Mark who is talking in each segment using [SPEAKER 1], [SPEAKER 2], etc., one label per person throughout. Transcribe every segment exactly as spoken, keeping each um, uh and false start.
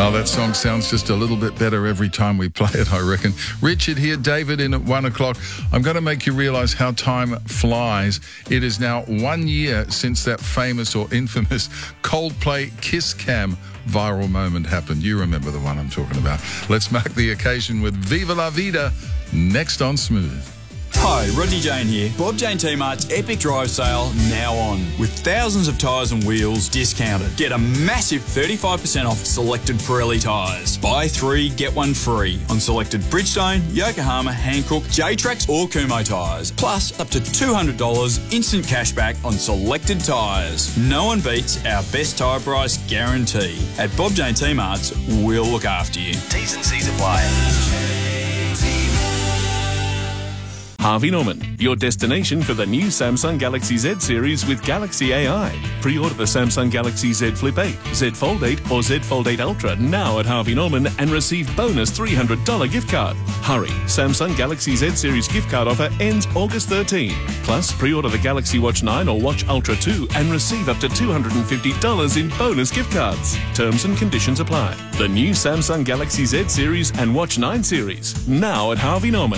[SPEAKER 1] Oh, that song sounds just a little bit better every time we play it, I reckon. Richard here, David in at one o'clock. I'm going to make you realise how time flies. It is now one year since that famous or infamous Coldplay Kiss Cam viral moment happened. You remember the one I'm talking about. Let's mark the occasion with Viva La Vida next on Smooth.
[SPEAKER 2] Hi, Rodney Jane here. Bob Jane T-Mart's Epic Drive Sale now on. With thousands of tyres and wheels discounted. Get a massive thirty-five percent off selected Pirelli tyres. Buy three, get one free on selected Bridgestone, Yokohama, Hankook, J-Trax or Kumho tyres. Plus up to two hundred dollars instant cashback on selected tyres. No one beats our best tyre price guarantee. At Bob Jane T-Mart's, we'll look after you. T's and C's apply.
[SPEAKER 3] Harvey Norman, your destination for the new Samsung Galaxy Z series with Galaxy A I. Pre-order the Samsung Galaxy Z Flip eight, Z Fold eight or Z Fold eight Ultra now at Harvey Norman and receive bonus three hundred dollars gift card. Hurry, Samsung Galaxy Z series gift card offer ends August thirteenth. Plus, pre-order the Galaxy Watch nine or Watch Ultra two and receive up to two hundred fifty dollars in bonus gift cards. Terms and conditions apply. The new Samsung Galaxy Z series and Watch nine series now at Harvey Norman.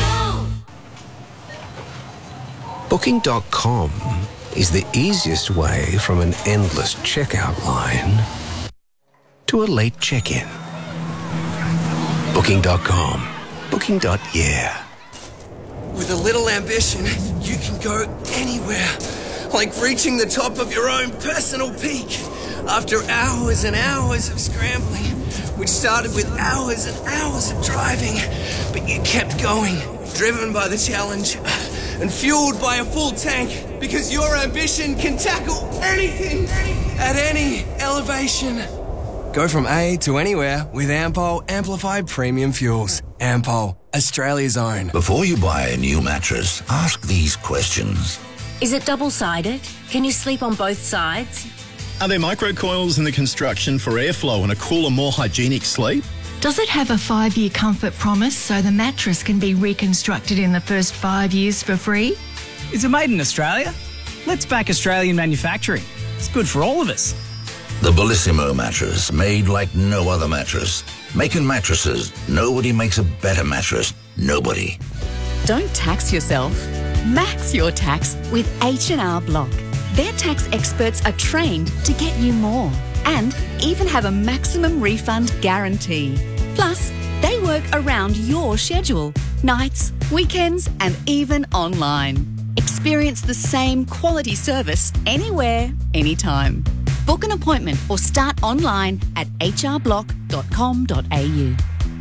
[SPEAKER 4] Booking dot com is the easiest way from an endless checkout line to a late check-in. Booking dot com. Booking. Yeah.
[SPEAKER 5] With a little ambition, you can go anywhere. Like reaching the top of your own personal peak. After hours and hours of scrambling, which started with hours and hours of driving, but you kept going, driven by the challenge and fueled by a full tank, because your ambition can tackle anything at any elevation. Go from A to anywhere with Ampol Amplified Premium Fuels. Ampol, Australia's own.
[SPEAKER 6] Before you buy a new mattress, ask these questions.
[SPEAKER 7] Is it double-sided? Can you sleep on both sides?
[SPEAKER 8] Are there microcoils in the construction for airflow and a cooler, more hygienic sleep?
[SPEAKER 9] Does it have a five-year comfort promise so the mattress can be reconstructed in the first five years for free?
[SPEAKER 10] Is it made in Australia? Let's back Australian manufacturing. It's good for all of us.
[SPEAKER 6] The Bellissimo mattress, made like no other mattress. Making mattresses, nobody makes a better mattress. Nobody.
[SPEAKER 11] Don't tax yourself. Max your tax with H and R Block. Their tax experts are trained to get you more and even have a maximum refund guarantee. Plus, they work around your schedule, nights, weekends, and even online. Experience the same quality service anywhere, anytime. Book an appointment or start online at h r block dot com dot a u.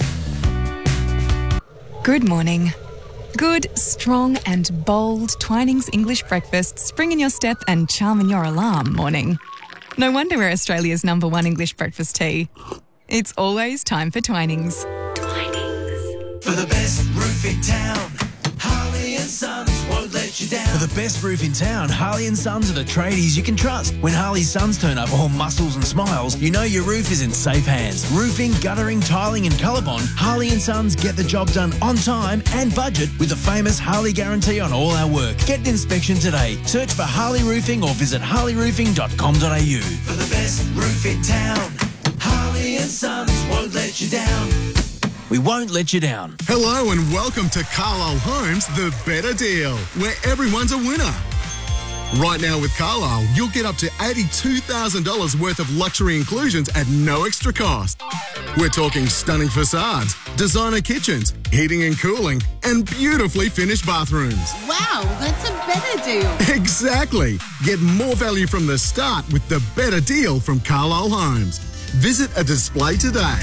[SPEAKER 12] Good morning. Good, strong and bold Twinings English breakfast spring in your step and charm in your alarm morning. No wonder we're Australia's number one English breakfast tea. It's always time for Twinings.
[SPEAKER 13] Twinings. For the best roof in town, Harley and Sons won't let you down.
[SPEAKER 14] For the best roof in town, Harley and Sons are the tradies you can trust. When Harley's Sons turn up all muscles and smiles, you know your roof is in safe hands. Roofing, guttering, tiling and ColourBond, Harley and Sons get the job done on time and budget with the famous Harley guarantee on all our work. Get an inspection today. Search for Harley Roofing or visit harley roofing dot com dot a u.
[SPEAKER 13] For the best roof in town, Harley and Sons won't let you down.
[SPEAKER 14] We won't let you down.
[SPEAKER 15] Hello and welcome to Carlisle Homes, the better deal, where everyone's a winner. Right now with Carlisle, you'll get up to eighty-two thousand dollars worth of luxury inclusions at no extra cost. We're talking stunning facades, designer kitchens, heating and cooling, and beautifully finished bathrooms.
[SPEAKER 16] Wow, that's a better deal.
[SPEAKER 15] Exactly. Get more value from the start with the better deal from Carlisle Homes. Visit a display today.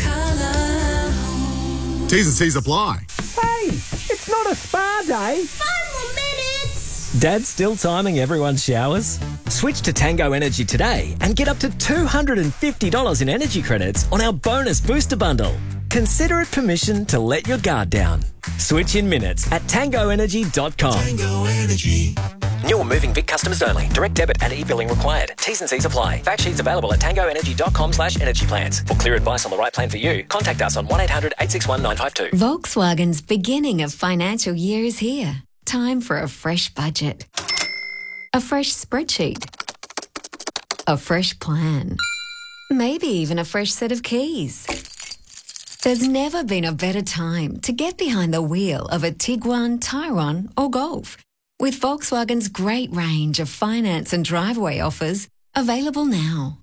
[SPEAKER 15] T's and C's apply.
[SPEAKER 17] Hey, it's not a spa day.
[SPEAKER 16] Five more minutes.
[SPEAKER 18] Dad's still timing everyone's showers? Switch to Tango Energy today and get up to two hundred fifty dollars in energy credits on our bonus booster bundle. Consider it permission to let your guard down. Switch in minutes at tango energy dot com.
[SPEAKER 13] Tango Energy.
[SPEAKER 18] New or moving Vic customers only. Direct debit and e-billing required. T's and C's apply. Fact sheets available at tango energy dot com slash energy plans. For clear advice on the right plan for you, contact us on one eight hundred eight six one nine five two.
[SPEAKER 7] Volkswagen's beginning of financial year is here. Time for a fresh budget. A fresh spreadsheet. A fresh plan. Maybe even a fresh set of keys. There's never been a better time to get behind the wheel of a Tiguan, Tyrone or Golf. With Volkswagen's great range of finance and driveway offers available now.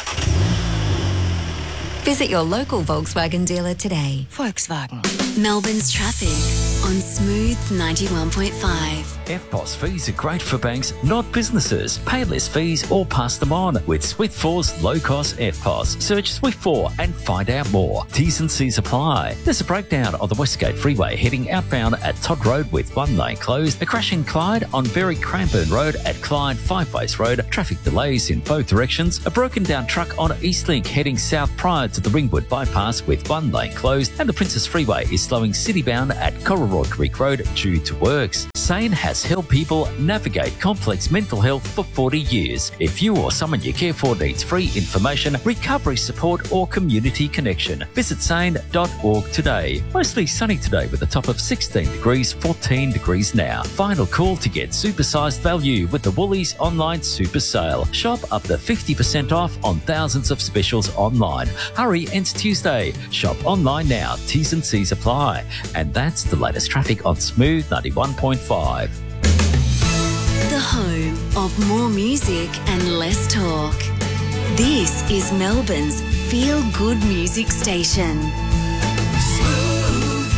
[SPEAKER 7] Visit your local Volkswagen dealer today.
[SPEAKER 19] Volkswagen.
[SPEAKER 20] Melbourne's traffic on Smooth ninety-one point five.
[SPEAKER 21] F P O S fees are great for banks, not businesses. Pay less fees or pass them on with Swift four's low-cost F P O S. Search Swift four and find out more. T's and C's apply. There's a breakdown of the Westgate Freeway heading outbound at Todd Road with one lane closed. A crash in Clyde on Berry Cranbourne Road at Clyde Five Ways Road. Traffic delays in both directions. A broken down truck on Eastlink heading south prior to the Ringwood bypass with one lane closed. And the Princess Freeway is slowing citybound at Cororoy Creek Road due to works. Sane has helped people navigate complex mental health for forty years. If you or someone you care for needs free information, recovery support or community connection, visit sane dot org today. Mostly sunny today with a top of sixteen degrees, fourteen degrees now. Final call to get supersized value with the Woolies online super sale. Shop up to fifty percent off on thousands of specials online. Hurry, ends Tuesday. Shop online now. T's and C's apply. And that's the latest traffic on Smooth ninety-one point five.
[SPEAKER 20] The home of more music and less talk. This is Melbourne's feel-good music station.
[SPEAKER 13] Smooth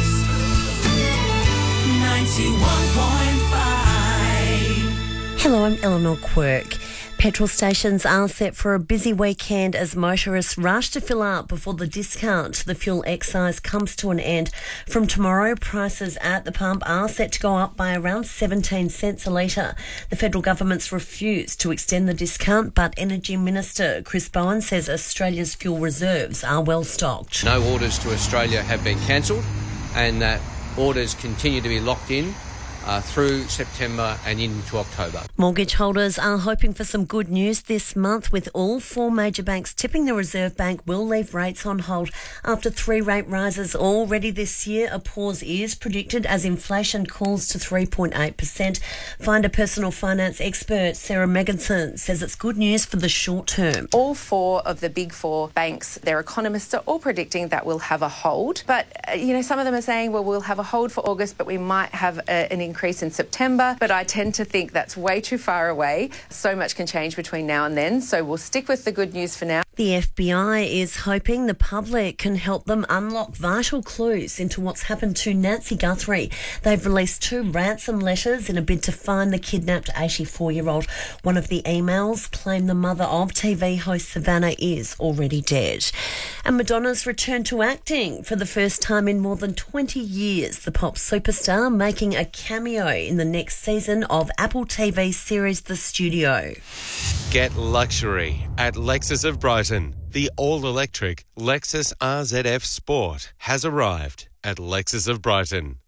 [SPEAKER 13] ninety-one point five.
[SPEAKER 22] Hello, I'm Eleanor Quirk. Petrol stations are set for a busy weekend as motorists rush to fill up before the discount to the fuel excise comes to an end. From tomorrow, prices at the pump are set to go up by around seventeen cents a litre. The federal government's refused to extend the discount, but Energy Minister Chris Bowen says Australia's fuel reserves are well stocked.
[SPEAKER 23] No orders to Australia have been cancelled, and that orders continue to be locked in Uh, through September and into October.
[SPEAKER 22] Mortgage holders are hoping for some good news this month, with all four major banks tipping the Reserve Bank will leave rates on hold after three rate rises already this year. A pause is predicted as inflation cools to three point eight percent. Finder personal finance expert Sarah Megginson says it's good news for the short term.
[SPEAKER 24] All four of the big four banks, their economists are all predicting that we'll have a hold. But, uh, you know, some of them are saying, well, we'll have a hold for August, but we might have a, an increase increase in September, but I tend to think that's way too far away. So much can change between now and then, so we'll stick with the good news for now.
[SPEAKER 22] The F B I is hoping the public can help them unlock vital clues into what's happened to Nancy Guthrie. They've released two ransom letters in a bid to find the kidnapped eighty-four-year-old. One of the emails claimed the mother of T V host Savannah is already dead. And Madonna's returned to acting for the first time in more than twenty years. The pop superstar making a cameo in the next season of Apple T V series The Studio.
[SPEAKER 25] Get luxury at Lexus of Brighton. The all-electric Lexus R Z F Sport has arrived at Lexus of Brighton.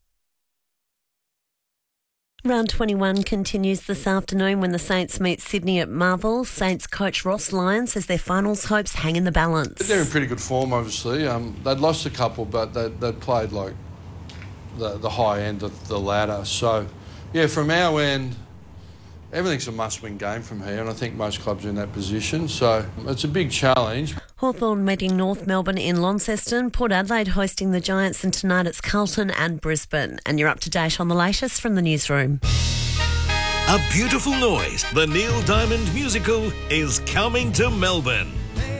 [SPEAKER 22] Round twenty-one continues this afternoon when the Saints meet Sydney at Marvel. Saints coach Ross Lyon says their finals hopes hang in the balance.
[SPEAKER 26] They're in pretty good form, obviously. Um, they'd lost a couple, but they'd, they'd played like the, the high end of the ladder. So, yeah, from our end, everything's a must-win game from here, and I think most clubs are in that position. So it's a big challenge.
[SPEAKER 22] Hawthorn meeting North Melbourne in Launceston. Port Adelaide hosting the Giants, and tonight it's Carlton and Brisbane. And you're up to date on the latest from the newsroom.
[SPEAKER 27] A Beautiful Noise, the Neil Diamond musical, is coming to Melbourne.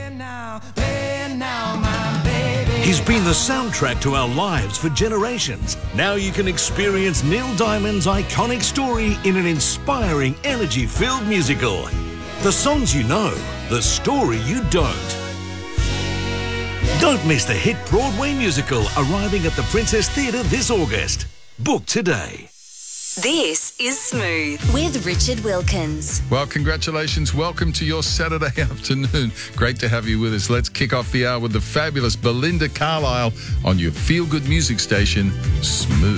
[SPEAKER 27] He's been the soundtrack to our lives for generations. Now you can experience Neil Diamond's iconic story in an inspiring, energy-filled musical. The songs you know, the story you don't. Don't miss the hit Broadway musical arriving at the Princess Theatre this August. Book today.
[SPEAKER 20] This is Smooth with Richard Wilkins.
[SPEAKER 1] Well, congratulations. Welcome to your Saturday afternoon. Great to have you with us. Let's kick off the hour with the fabulous Belinda Carlisle on your feel-good music station, Smooth.